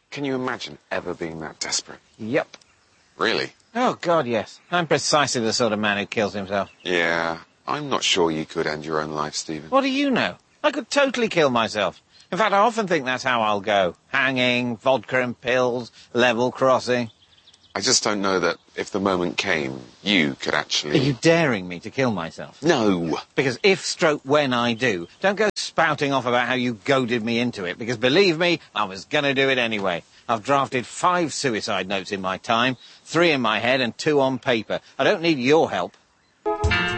Can you imagine ever being that desperate? Yep. Really? Oh, God, yes. I'm precisely the sort of man who kills himself. Yeah, I'm not sure you could end your own life, Stephen. What do you know? I could totally kill myself. In fact, I often think that's how I'll go. Hanging, vodka and pills, level crossing. I just don't know that if the moment came, you could actually... Are you daring me to kill myself? No! Because if stroke when I do, don't go spouting off about how you goaded me into it, because believe me, I was going to do it anyway. I've drafted 5 suicide notes in my time, 3 in my head and 2 on paper. I don't need your help.